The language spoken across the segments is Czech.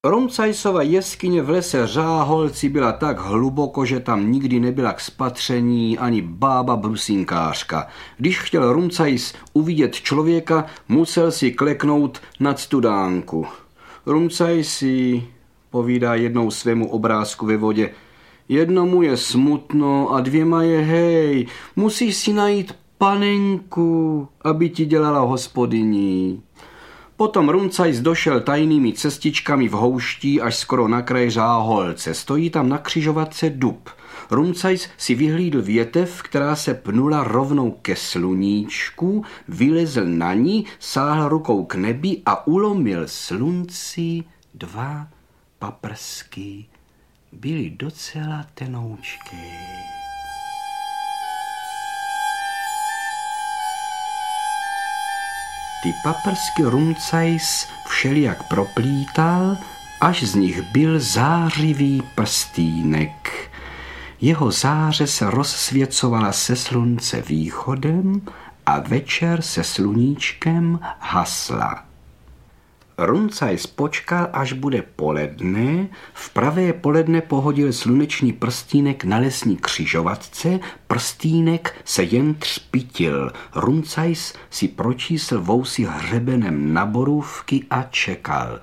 Rumcajsova jeskyně v lese Řáholci byla tak hluboko, že tam nikdy nebyla k spatření ani bába brusinkářka. Když chtěl Rumcajs uvidět člověka, musel si kleknout nad studánku. Rumcajsi, povídá jednou svému obrázku ve vodě, jednomu je smutno a dvěma je hej, musíš si najít panenku, aby ti dělala hospodyní. Potom Rumcajs došel tajnými cestičkami v houští až skoro na kraj Řáholce. Stojí tam na křižovatce dub. Rumcajs si vyhlídl větev, která se pnula rovnou ke sluníčku, vylezl na ní, sáhl rukou k nebi a ulomil slunci 2 paprsky. Byly docela tenoučké. Ty paprsky Rumcajs všelijak proplítal, až z nich byl zářivý prstýnek. Jeho záře se rozsvěcovala se slunce východem a večer se sluníčkem hasla. Rumcajs počkal, až bude poledne, v pravé poledne pohodil slunečný prstýnek na lesní křižovatce, prstýnek se jen třpitil. Rumcajs si pročísl vousy hřebenem na borůvky a čekal.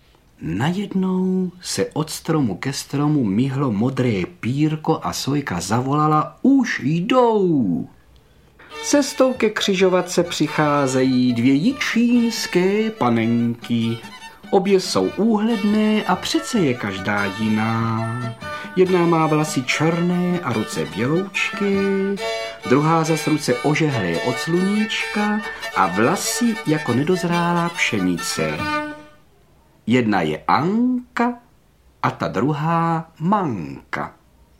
Najednou se od stromu ke stromu myhlo modré pírko a sojka zavolala, už jdou. Cestou ke křižovatce přicházejí 2 jičínské panenky. Obě jsou úhledné a přece je každá jiná. Jedna má vlasy černé a ruce běloučké, druhá zas ruce ožehlé od sluníčka a vlasy jako nedozrálá pšenice. Jedna je Anka a ta druhá Manka.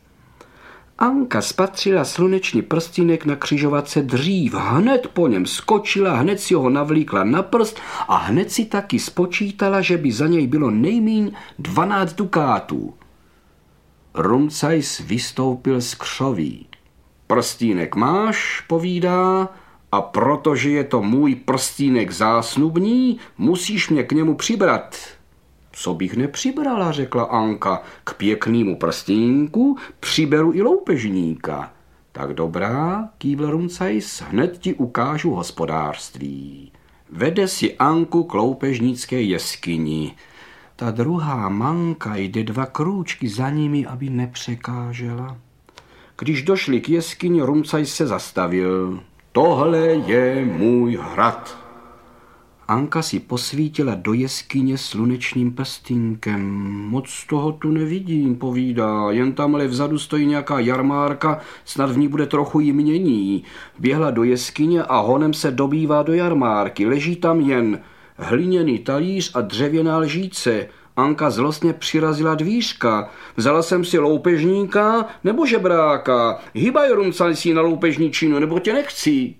Anka spatřila slunečný prstýnek na křižovatce dřív, hned po něm skočila, hned si ho navlíkla na prst a hned si taky spočítala, že by za něj bylo nejmíň 12 dukátů. Rumcajs vystoupil z křoví. Prstýnek máš, povídá, a protože je to můj prstýnek zásnubní, musíš mě k němu přibrat. Co bych nepřibrala, řekla Anka, k pěknému prstínku přiberu i loupežníka. Tak dobrá, kývl Rumcajs, hned ti ukážu hospodářství. Vede si Anku k loupežnické jeskyni. Ta druhá Manka jde 2 krůčky za nimi, aby nepřekážela. Když došli k jeskyni, Rumcajs se zastavil. Tohle je můj hrad. Anka si posvítila do jeskyně slunečným prstínkem. Moc toho tu nevidím, povídá, jen tamhle vzadu stojí nějaká jarmárka, snad v ní bude trochu jmění. Běhla do jeskyně a honem se dobývá do jarmárky. Leží tam jen hliněný talíř a dřevěná lžíce. Anka zlostně přirazila dvířka. Vzala jsem si loupežníka nebo žebráka. Hýbaj, Rumcajsi, na loupežničinu, nebo tě nechci.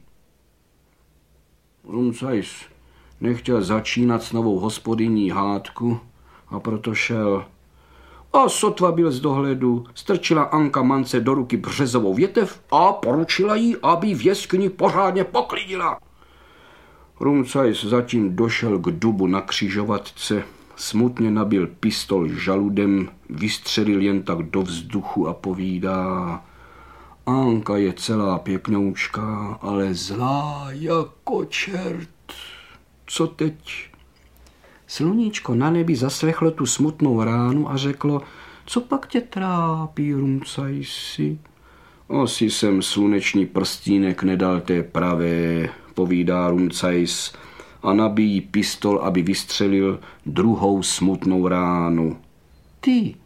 Rumcajs nechtěl začínat s novou hospodyní hádku a proto šel. A sotva byl z dohledu, strčila Anka Mance do ruky březovou větev a poručila jí, aby v jeskyni pořádně poklidila. Rumcajs zatím došel k dubu na křižovatce, smutně nabil pistol žaludem, vystřelil jen tak do vzduchu a povídá: Anka je celá pěknoučka, ale zlá jako čert. Co teď? Sluníčko na nebi zaslechlo tu smutnou ránu a řeklo: co pak tě trápí, Rumcajsi? Asi jsem sluneční prstínek nedal té pravé, povídá Rumcajs a nabíjí pistol, aby vystřelil druhou smutnou ránu. Ty,